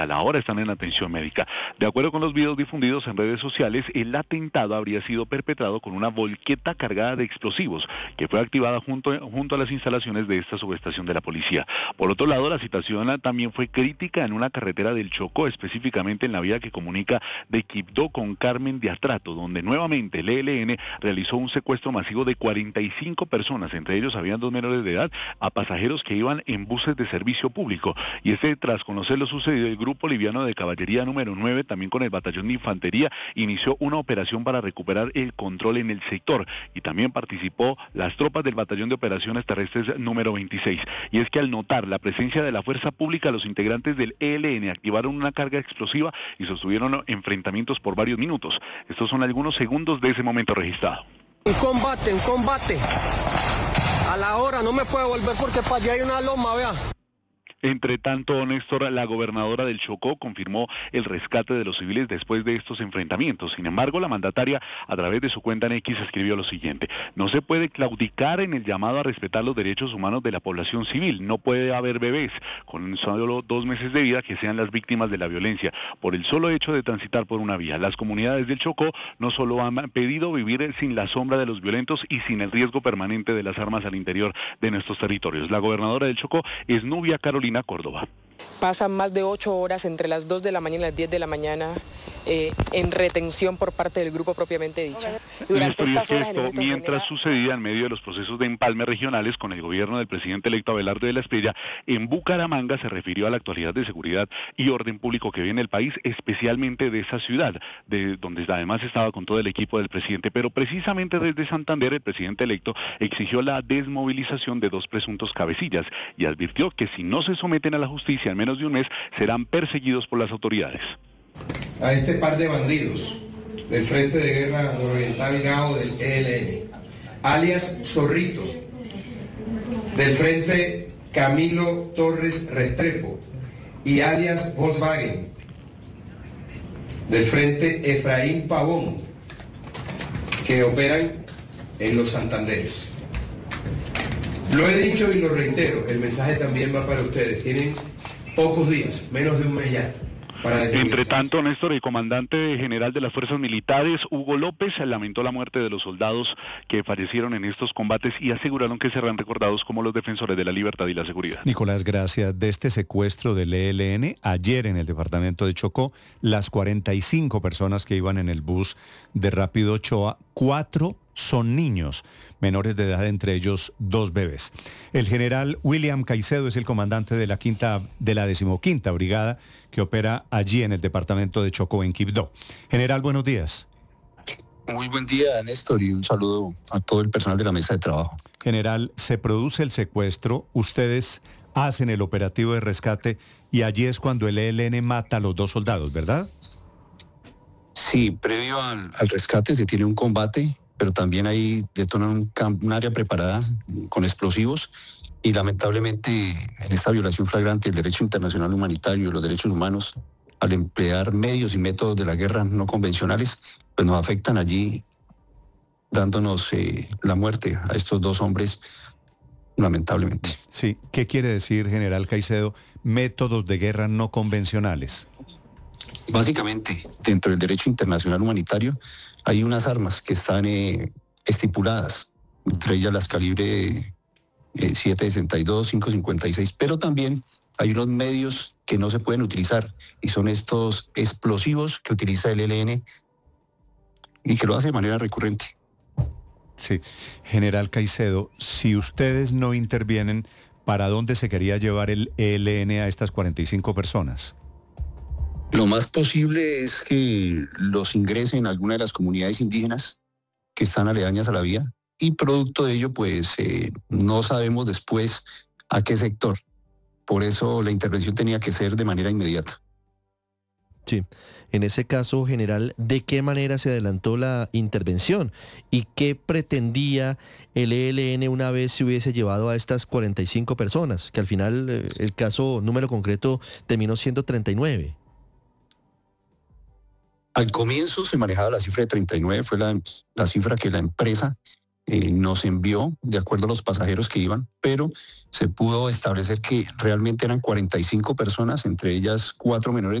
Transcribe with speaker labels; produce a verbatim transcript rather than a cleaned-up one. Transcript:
Speaker 1: Ahora están en atención médica. De acuerdo con los videos difundidos en redes sociales, el atentado habría sido perpetrado con una volqueta cargada de explosivos, que fue activada junto, junto a las instalaciones de esta subestación de la policía. Por otro lado, la situación también fue crítica en una carretera del Chocó, específicamente en la vía que comunica de Quibdó con Carmen de Atrato, donde nuevamente el E L N realizó un secuestro masivo de cuarenta y cinco personas, entre ellos habían dos menores de edad, a pasajeros que iban en buses de servicio público. Y este, tras conocer lo sucedido, el grupo boliviano de caballería número nueve, también con el batallón de infantería, inició una operación para recuperar el control en el sector, y también participó las tropas del batallón de operaciones terrestres número veintiséis. Y es que al notar la presencia de la fuerza pública, los integrantes del E L N activaron una carga explosiva y sostuvieron enfrentamientos por varios minutos. Estos son algunos segundos de ese momento registrado.
Speaker 2: Un combate, un combate. A la hora, no me puedo volver porque para allá hay una loma, vea.
Speaker 1: Entre tanto, Néstor, la gobernadora del Chocó confirmó el rescate de los civiles después de estos enfrentamientos. Sin embargo, la mandataria, a través de su cuenta en X, escribió lo siguiente: no se puede claudicar en el llamado a respetar los derechos humanos de la población civil. No puede haber bebés con solo dos meses de vida que sean las víctimas de la violencia por el solo hecho de transitar por una vía. Las comunidades del Chocó no solo han pedido vivir sin la sombra de los violentos y sin el riesgo permanente de las armas al interior de nuestros territorios. La gobernadora del Chocó es Nubia Carolina Córdoba.
Speaker 3: Pasan más de ocho horas entre las dos de la mañana y las diez de la mañana eh, en retención por parte del grupo propiamente dicho.
Speaker 1: Durante estas horas, esto, mientras sucedía en medio de los procesos de empalme regionales con el gobierno del presidente electo Abelardo de la Espriella, en Bucaramanga se refirió a la actualidad de seguridad y orden público que vive en el país, especialmente de esa ciudad, de donde además estaba con todo el equipo del presidente. Pero precisamente desde Santander, el presidente electo exigió la desmovilización de dos presuntos cabecillas y advirtió que si no se someten a la justicia en menos de un mes, serán perseguidos por las autoridades.
Speaker 4: A este par de bandidos del Frente de Guerra Nororiental Gao del E L N, alias Zorrito, del Frente Camilo Torres Restrepo y alias Volkswagen, del Frente Efraín Pavón, que operan en los Santanderes. Lo he dicho y lo reitero, el mensaje también va para ustedes. Tienen pocos días, menos de un mes ya.
Speaker 1: Entre tanto, Néstor, el comandante general de las fuerzas militares, Hugo López, lamentó la muerte de los soldados que fallecieron en estos combates y aseguraron que serán recordados como los defensores de la libertad y la seguridad.
Speaker 5: Nicolás, gracias. De este secuestro del E L N, ayer en el departamento de Chocó, las cuarenta y cinco personas que iban en el bus de Rápido Ochoa, cuatro son niños, menores de edad, entre ellos dos bebés. El general William Caicedo es el comandante de la quinta, de la decimoquinta brigada que opera allí en el departamento de Chocó, en Quibdó. General, buenos días.
Speaker 6: Muy buen día, Néstor, y un saludo a todo el personal de la mesa de trabajo.
Speaker 5: General, se produce el secuestro, ustedes hacen el operativo de rescate y allí es cuando el E L N mata a los dos soldados, ¿verdad?
Speaker 6: Sí, previo al, al rescate se tiene un combate, pero también ahí detonan un, un área preparada con explosivos y lamentablemente en esta violación flagrante del derecho internacional humanitario y los derechos humanos, al emplear medios y métodos de la guerra no convencionales, pues nos afectan allí dándonos eh, la muerte a estos dos hombres, lamentablemente.
Speaker 5: Sí, ¿qué quiere decir, general Caicedo, métodos de guerra no convencionales?
Speaker 6: Básicamente, dentro del derecho internacional humanitario hay unas armas que están eh, estipuladas, entre ellas las calibre eh, siete sesenta y dos, cinco cincuenta y seis, pero también hay unos medios que no se pueden utilizar y son estos explosivos que utiliza el E L N y que lo hace de manera recurrente.
Speaker 5: Sí, general Caicedo, si ustedes no intervienen, ¿para dónde se quería llevar el E L N a estas cuarenta y cinco personas?
Speaker 6: Lo más posible es que los ingresen a alguna de las comunidades indígenas que están aledañas a la vía y producto de ello, pues eh, no sabemos después a qué sector. Por eso la intervención tenía que ser de manera inmediata.
Speaker 7: Sí, en ese caso, general, ¿de qué manera se adelantó la intervención? ¿Y qué pretendía el E L N una vez se hubiese llevado a estas cuarenta y cinco personas? Que al final eh, el caso número concreto terminó siendo treinta y nueve.
Speaker 6: Al comienzo se manejaba la cifra de treinta y nueve, fue la, la cifra que la empresa eh, nos envió, de acuerdo a los pasajeros que iban, pero se pudo establecer que realmente eran cuarenta y cinco personas, entre ellas cuatro menores